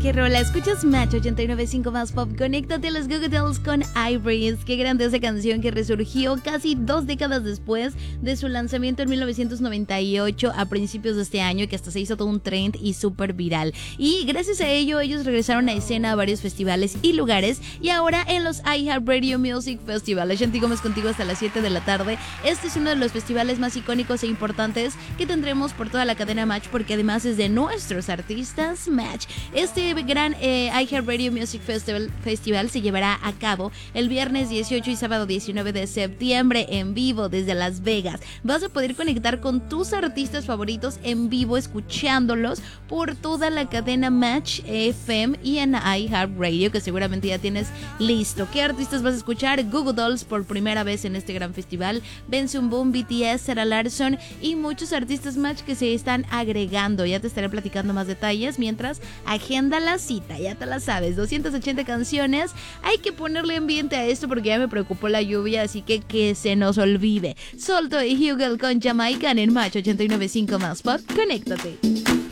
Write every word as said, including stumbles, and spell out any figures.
qué rola. Escuchas Match ochenta y nueve punto cinco más pop. Conéctate a los Goo Goo Dolls con Iris. Qué grande esa canción que resurgió casi dos décadas después de su lanzamiento en mil novecientos noventa y ocho a principios de este año, que hasta se hizo todo un trend y súper viral. Y gracias a ello ellos regresaron a escena a varios festivales y lugares, y ahora en los iHeartRadio Music Festival. Ashanti Gómez contigo hasta las siete de la tarde. Este es uno de los festivales más icónicos e importantes que tendremos por toda la cadena Match, porque además es de nuestros artistas Match. Este gran eh, iHeartRadio Music Festival, Festival se llevará a cabo el viernes dieciocho y sábado diecinueve de septiembre en vivo desde Las Vegas. Vas a poder conectar con tus artistas favoritos en vivo, escuchándolos por toda la cadena Match F M y en iHeartRadio, que seguramente ya tienes listo. ¿Qué artistas vas a escuchar? Goo Goo Dolls por primera vez en este gran festival, Benson Boom, B T S, Sarah Larsson y muchos artistas Match que se están agregando. Ya te estaré platicando más detalles mientras agenda la cita, ya te la sabes, doscientas ochenta canciones. Hay que ponerle ambiente a esto porque ya me preocupó la lluvia, así que que se nos olvide. Solto y Hugel con Jamaican en Match ochenta y nueve punto cinco más pop. Conéctate.